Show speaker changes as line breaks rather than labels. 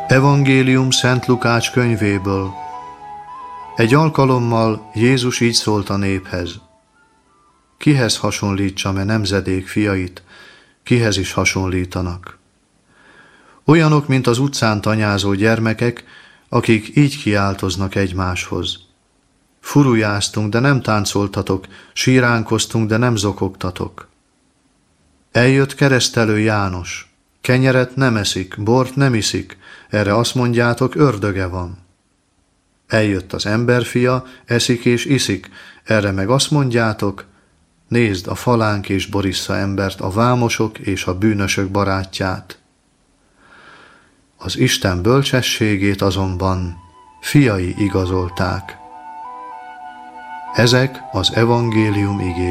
Evangélium Szent Lukács könyvéből. Egy alkalommal Jézus így szólt a néphez. Kihez hasonlítsam-e nemzedék fiait, kihez is hasonlítanak? Olyanok, mint az utcán tanyázó gyermekek, akik így kiáltoznak egymáshoz. Furujáztunk, de nem táncoltatok, síránkoztunk, de nem zokogtatok. Eljött Keresztelő János. Kenyeret nem eszik, bort nem iszik, erre azt mondjátok, ördöge van. Eljött az emberfia, eszik és iszik, erre meg azt mondjátok, nézd, a falánk és borissza embert, a vámosok és a bűnösök barátját. Az Isten bölcsességét azonban fiai igazolták. Ezek az evangélium igéi.